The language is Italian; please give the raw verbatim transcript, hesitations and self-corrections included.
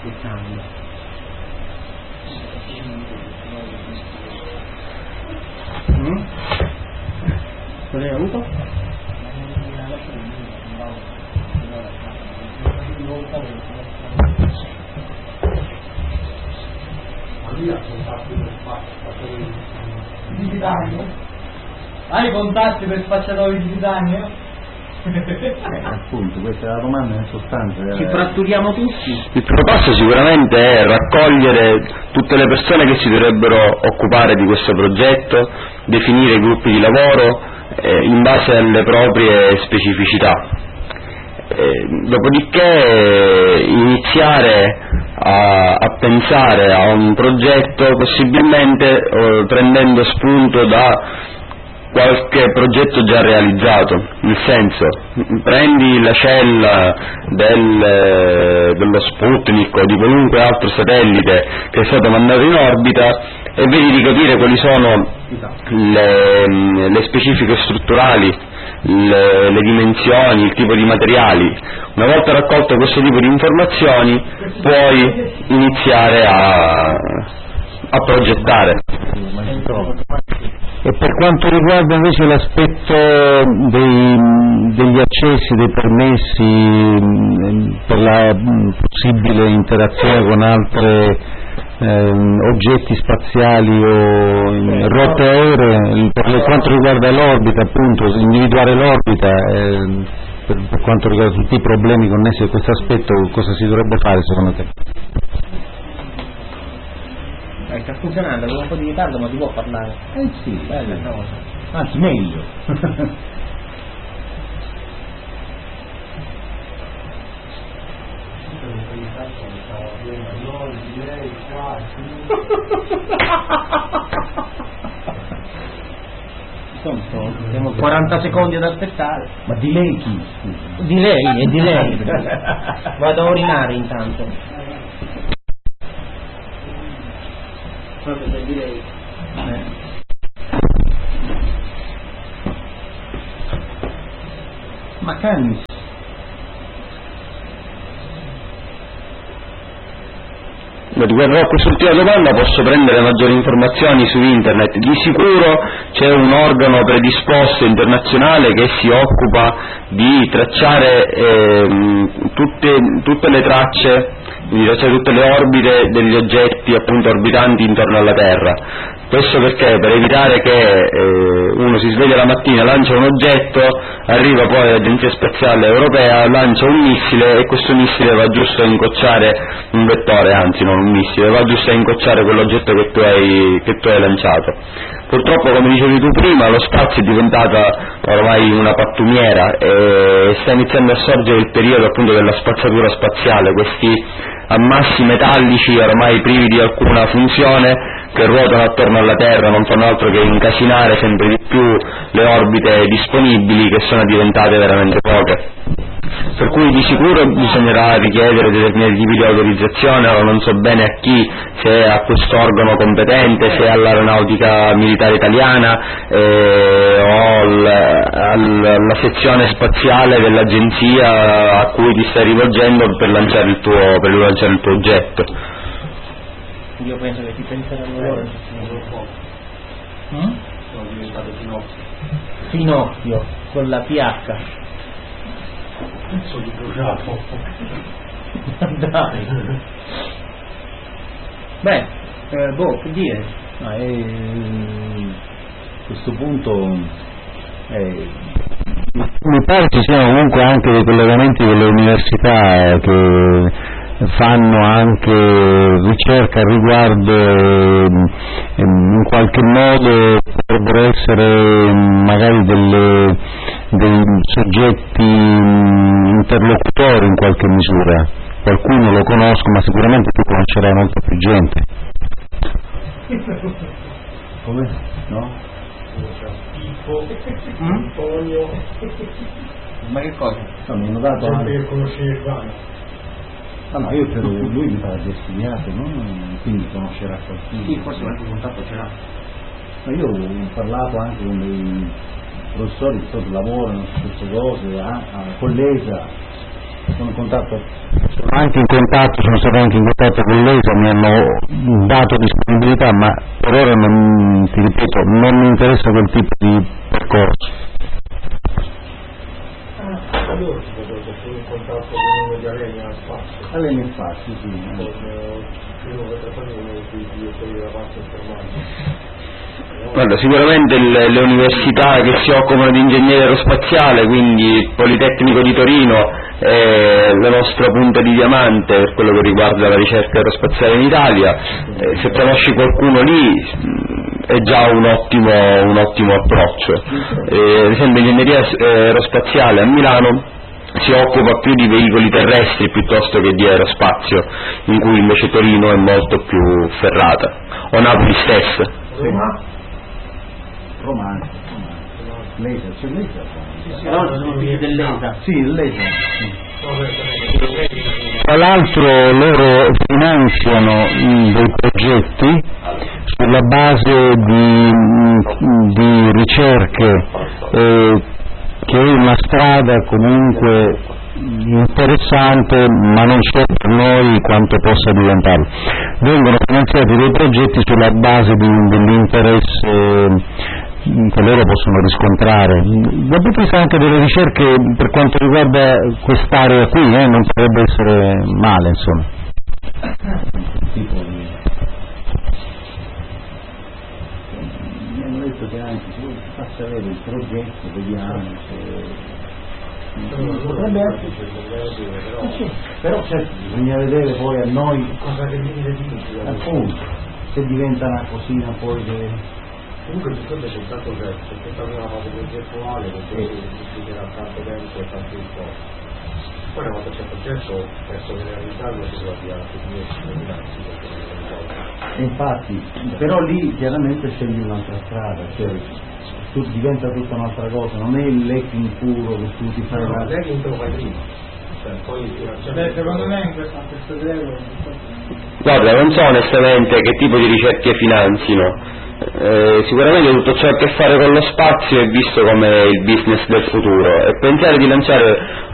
quest'anno. Mm? Cosa hai avuto? Di titanio? Hai contatti per spacciatori di titanio? Eh, appunto, questa è la domanda in sostanza. Ci fratturiamo tutti. Il primo passo sicuramente è raccogliere tutte le persone che si dovrebbero occupare di questo progetto, definire i gruppi di lavoro eh, in base alle proprie specificità. Eh, dopodiché iniziare a, a pensare a un progetto possibilmente eh, prendendo spunto da qualche progetto già realizzato, nel senso, prendi la cella del, dello Sputnik o di qualunque altro satellite che è stato mandato in orbita e vedi di capire quali sono le, le specifiche strutturali, le, le dimensioni, il tipo di materiali. Una volta raccolto questo tipo di informazioni puoi iniziare a, a progettare. E per quanto riguarda invece l'aspetto dei, degli accessi, dei permessi per la possibile interazione con altri eh, oggetti spaziali o rotte aeree, per quanto riguarda l'orbita, appunto, individuare l'orbita, eh, per, per quanto riguarda tutti i problemi connessi a questo aspetto, cosa si dovrebbe fare secondo te? Eh, sta funzionando, con un po' di ritardo ma ti può parlare. Eh sì, bella cosa. Anzi, meglio. Abbiamo quaranta secondi ad aspettare. Ma di lei chi? Di lei, è di lei. Vado a urinare intanto. Proprio per di lei. Eh. Ma Cannis. Riguardo a quest'ultima domanda posso prendere maggiori informazioni su internet. Di sicuro c'è un organo predisposto internazionale che si occupa di tracciare ehm, tutte, tutte le tracce, di tracciare tutte le orbite degli oggetti appunto orbitanti intorno alla Terra. Questo perché? Per evitare che eh, uno si sveglia la mattina, lancia un oggetto, arriva poi l'Agenzia Spaziale Europea, lancia un missile e questo missile va giusto a incocciare un vettore, anzi non un missile, va giusto a incocciare quell'oggetto che tu hai, che tu hai lanciato. Purtroppo, come dicevi tu prima, lo spazio è diventata ormai una pattumiera e sta iniziando a sorgere il periodo appunto della spazzatura spaziale, questi ammassi metallici ormai privi di alcuna funzione che ruotano attorno alla Terra, non fanno altro che incasinare sempre di più le orbite disponibili, che sono diventate veramente poche. Per cui di sicuro bisognerà richiedere determinati tipi di autorizzazione, ora non so bene a chi, se a questo organo competente, se all'aeronautica militare italiana eh, o al, al, alla sezione spaziale dell'agenzia a cui ti stai rivolgendo per lanciare il tuo, per lanciare il tuo oggetto. Io penso che ti penseranno loro. Mm? Sono diventato Pinocchio. Pinocchio, con la P H. Sono bruciato. Dai. Beh, eh, boh, che dire? Ma è, a questo punto eh, mi pare ci siano comunque anche dei collegamenti delle università che fanno anche ricerca al riguardo e in qualche modo potrebbero essere magari delle, dei soggetti interlocutori in qualche misura. Qualcuno lo conosco, ma sicuramente tu conoscerai molta più gente. Come? No? Tipo Mm? Antonio. Ma che cosa? No, mi hanno dato Gente anche... che conoscevi Ivano. Ah no, io credo che lui mi sarà destinato, no? Quindi conoscerà qualcuno. Sì, forse qualche contatto ce l'ha. Ma io ho parlato anche con dei professori che lavorano su queste cose, a, a collega, sono in contatto, sono anche in contatto, sono stato anche in contatto con l'E S A, mi hanno dato disponibilità, ma per ora non, ti ripeto, non mi interessa quel tipo di percorso. Ah, allora si può essere in contatto con uno di Alenia Spazio. Alenia Spazio, sì. Con il primo che trattano di direttori della parte informatica. Guarda, sicuramente le, le università che si occupano di ingegneria aerospaziale, quindi Politecnico di Torino è la nostra punta di diamante per quello che riguarda la ricerca aerospaziale in Italia. Eh, se conosci qualcuno lì è già un ottimo, un ottimo approccio. Eh, ad esempio ingegneria aerospaziale a Milano si occupa più di veicoli terrestri piuttosto che di aerospazio, in cui invece Torino è molto più ferrata, o Napoli stessa. Roma? Romano, l'E S A, c'è l'E S A? Però sono figli dell'E S A. Sì, l'E S A. Sì. Tra l'altro loro finanziano mh, dei progetti sulla base di, mh, di ricerche, eh, che è una strada comunque interessante, ma non so per noi quanto possa diventare. Vengono finanziati dei progetti sulla base di, dell'interesse che loro possono riscontrare. Dal punto di vista anche delle ricerche per quanto riguarda quest'area qui, eh, non potrebbe essere male, insomma. Tipo di... Mi hanno detto che anche se faccia vedere il progetto, vediamo se... potrebbe essere, però certo bisogna vedere poi a noi Cosa che viene da dire? appunto se diventa una cosina poi che... Comunque il discorso è soltanto questo, questa è una fase progettuale perché si chiederà tanto tempo e tanto sforzo. Poi una volta c'è il progetto, verso che realizzarlo si può avviare anche due finanzi perché non è risolto. Infatti, però lì chiaramente scegli un'altra strada, cioè tu, diventa tutta un'altra cosa, non è il lecking puro che tu ti fai No, la... lei che lo fai prima. Cioè, poi Beh, secondo me in questo, questo grego Guarda, non so onestamente che tipo di ricerche finanzino. Eh, sicuramente tutto ciò che ha a che fare con lo spazio è visto come il business del futuro, e pensare di lanciare